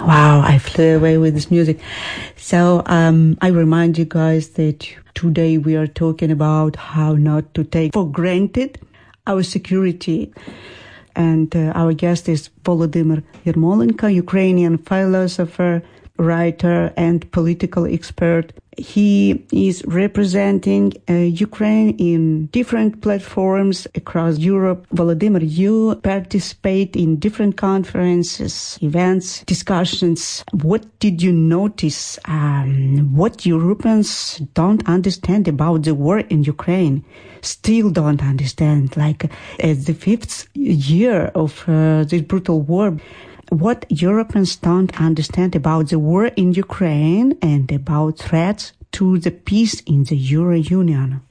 Wow, I flew away with this music. So I remind you guys that today we are talking about how not to take for granted our security. And our guest is Volodymyr Yermolenko, Ukrainian philosopher, writer, and political expert. He is representing Ukraine in different platforms across Europe. Volodymyr, you participate in different conferences, events, discussions. What did you notice? What Europeans don't understand about the war in Ukraine? Still don't understand, like at the 5th year of this brutal war. What Europeans don't understand about the war in Ukraine and about threats to the peace in the Euro Union?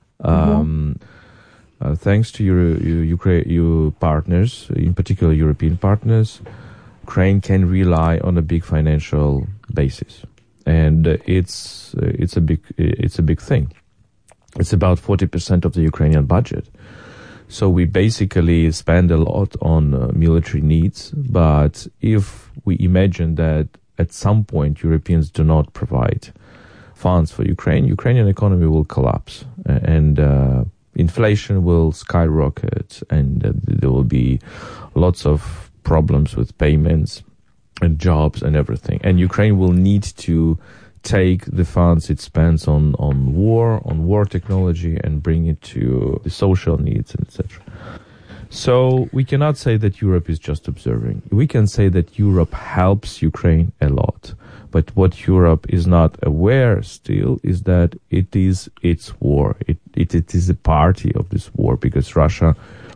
Thanks to your partners, in particular European partners, Ukraine can rely on a big financial basis, and it's a big thing. It's about 40% of the Ukrainian budget. So we basically spend a lot on military needs, but if we imagine that at some point Europeans do not provide funds for Ukrainian economy will collapse, and inflation will skyrocket, and there will be lots of problems with payments and jobs and everything. And Ukraine will need to take the funds it spends on war technology and bring it to the social needs, etc. So we cannot say that Europe is just observing. We can say that Europe helps Ukraine a lot. But what Europe is not aware still is that it is its war. It is a party of this war, because Russia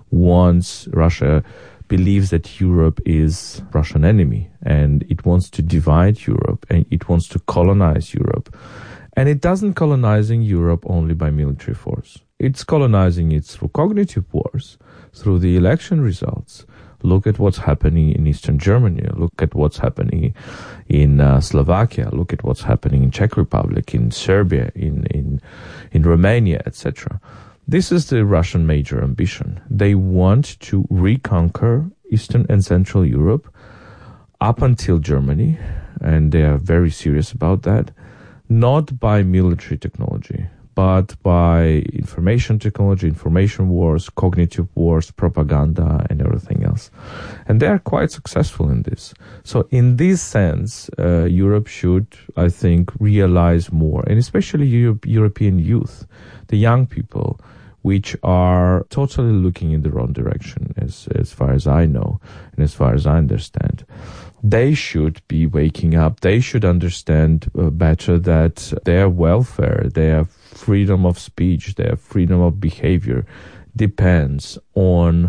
believes that Europe is Russian enemy, and it wants to divide Europe, and it wants to colonize Europe. And it doesn't colonizing Europe only by military force. It's colonizing it through cognitive wars, through the election results. Look at what's happening in Eastern Germany. Look at what's happening in Slovakia. Look at what's happening in Czech Republic, in Serbia, in Romania, etc. This is the Russian major ambition. They want to reconquer Eastern and Central Europe up until Germany, and they are very serious about that, not by military technology, but by information technology, information wars, cognitive wars, propaganda, and everything else. And they are quite successful in this. So in this sense, Europe should, I think, realize more, and especially European youth, the young people, which are totally looking in the wrong direction, as far as I know, and as far as I understand. They should be waking up. They should understand better that their welfare, their freedom of speech, their freedom of behavior depends on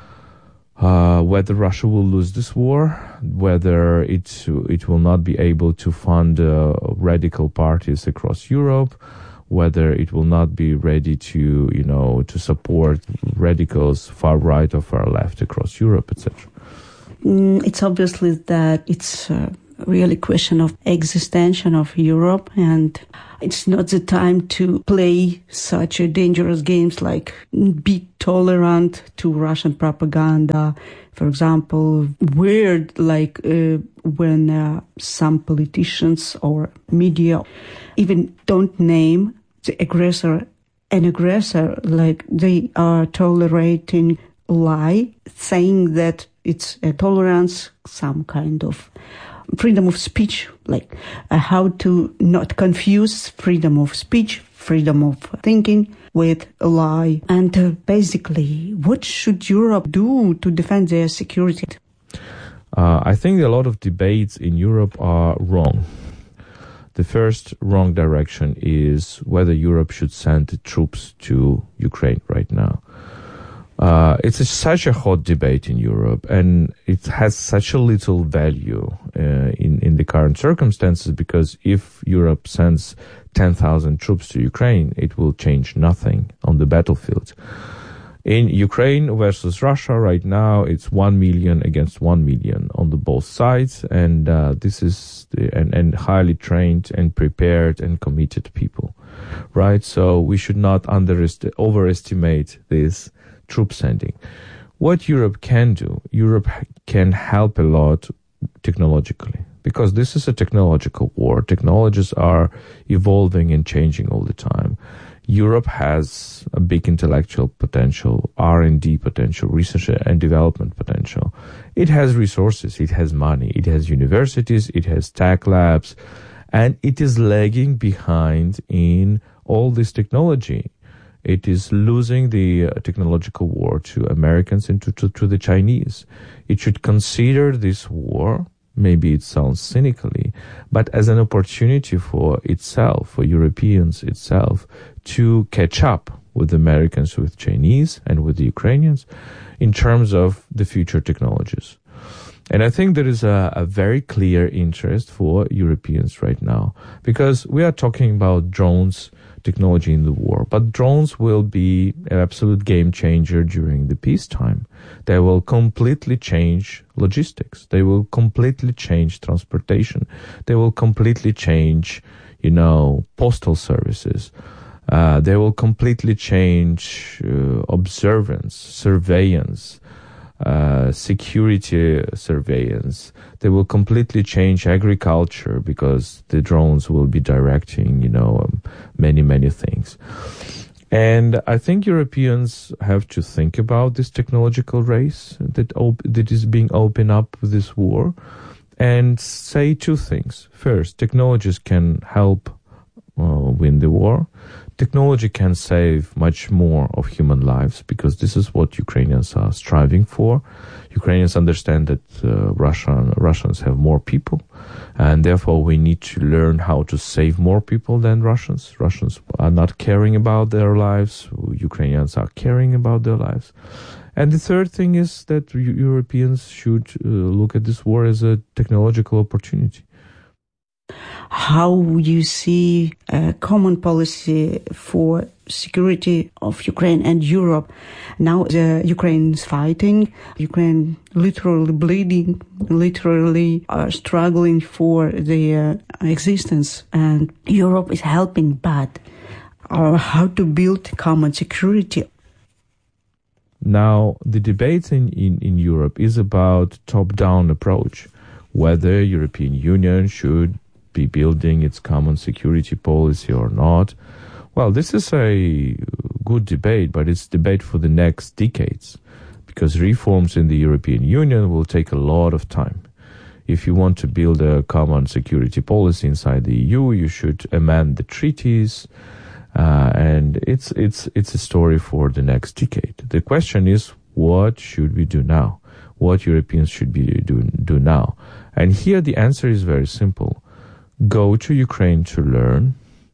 whether Russia will lose this war, whether it will not be able to fund radical parties across Europe, whether it will not be ready to support radicals far right or far left across Europe, etc. It's obviously that it's really a question of existential of Europe, and it's not the time to play such a dangerous games like be tolerant to Russian propaganda. For example, weird like when some politicians or media even don't name the aggressor an aggressor, like they are tolerating lie, saying that it's a tolerance, some kind of freedom of speech, like how to not confuse freedom of speech, freedom of thinking with a lie. And basically, what should Europe do to defend their security? I think a lot of debates in Europe are wrong. The first wrong direction is whether Europe should send troops to Ukraine right now. It's such a hot debate in Europe, and it has such a little value in the current circumstances, because if Europe sends 10,000 troops to Ukraine, it will change nothing on the battlefield. In Ukraine versus Russia right now, it's 1 million against 1 million on the both sides, and this is and highly trained and prepared and committed people, right? So we should not overestimate this troop sending. What Europe can do, Europe can help a lot technologically, because this is a technological war. Technologies are evolving and changing all the time. Europe has a big intellectual potential, R&D potential, research and development potential. It has resources, it has money, it has universities, it has tech labs, and it is lagging behind in all this technology. It is losing the technological war to Americans and to the Chinese. It should consider this war, maybe it sounds cynically, but as an opportunity for itself, for Europeans itself, to catch up with Americans, with Chinese, and with the Ukrainians in terms of the future technologies. And I think there is a very clear interest for Europeans right now, because we are talking about drones technology in the war, but drones will be an absolute game changer during the peacetime. They will completely change logistics. They will completely change transportation. They will completely change, postal services. They will completely change observance, surveillance, security surveillance. They will completely change agriculture because the drones will be directing, many things. And I think Europeans have to think about this technological race that is being opened up with this war, and say two things. First, technologies can help win the war. Technology can save much more of human lives, because this is what Ukrainians are striving for. Ukrainians understand that Russians have more people, and therefore we need to learn how to save more people than Russians. Russians are not caring about their lives. Ukrainians are caring about their lives. And the third thing is that Europeans should look at this war as a technological opportunity. How would you see a common policy for security of Ukraine and Europe? Now the Ukraine is fighting, Ukraine literally bleeding, literally are struggling for their existence, and Europe is helping, but how to build common security? Now, the debate in Europe is about top-down approach, whether European Union should be building its common security policy or not. Well, this is a good debate, but it's debate for the next decades, because reforms in the European Union will take a lot of time. If you want to build a common security policy inside the EU, you should amend the treaties, and it's a story for the next decade. The question is, what should we do now? What Europeans should be do now? And here the answer is very simple. Go to Ukraine to learn,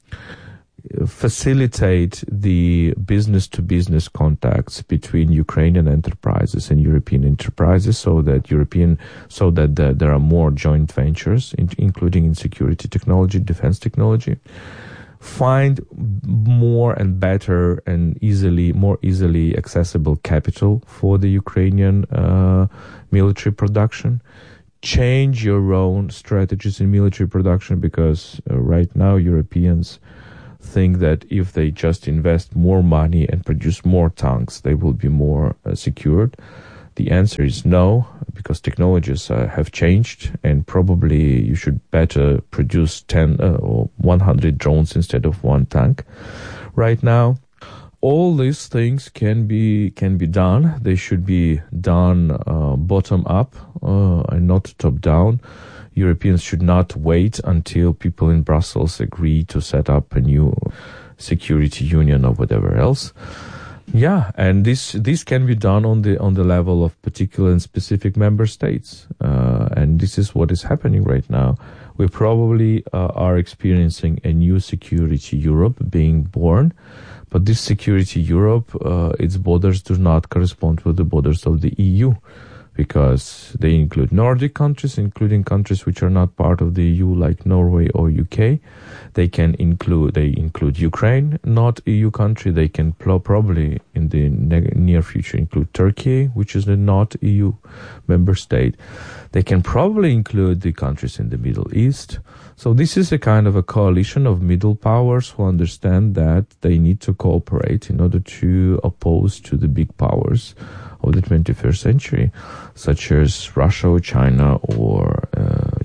facilitate the business-to-business contacts between Ukrainian enterprises and European enterprises, so that there are more joint ventures, including in security technology, defense technology. Find more and better and more easily accessible capital for the Ukrainian military production. Change your own strategies in military production, because right now Europeans think that if they just invest more money and produce more tanks, they will be more secured. The answer is no, because technologies have changed, and probably you should better produce 10 or 100 drones instead of one tank right now. All these things can be done. They should be done bottom up and not top down. Europeans should not wait until people in Brussels agree to set up a new security union or whatever else. Yeah, and this can be done on the level of particular and specific member states, and this is what is happening right now. We probably are experiencing a new security Europe being born. But this security Europe, its borders do not correspond with the borders of the EU, because they include Nordic countries, including countries which are not part of the EU, like Norway or UK. They include Ukraine, not EU country. They can probably in the near future include Turkey, which is a not EU member state. They can probably include the countries in the Middle East. So this is a kind of a coalition of middle powers who understand that they need to cooperate in order to oppose to the big powers of the 21st century, such as Russia or China or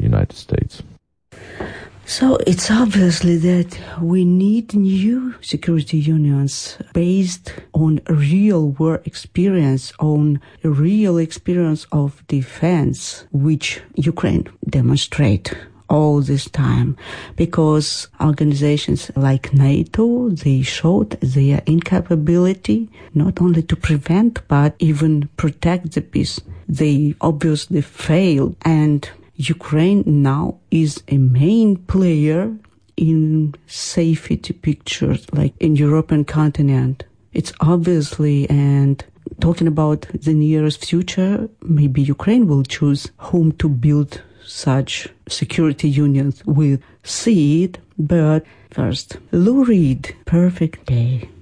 United States. So it's obviously that we need new security unions based on real war experience, on real experience of defense, which Ukraine demonstrate all this time, because organizations like NATO, they showed their incapability not only to prevent but even protect the peace. They obviously failed, and Ukraine now is a main player in safety pictures, like in European continent. It's obviously, and talking about the nearest future, maybe Ukraine will choose whom to build such security unions with. See it, but first, Lou Reed, Perfect Day.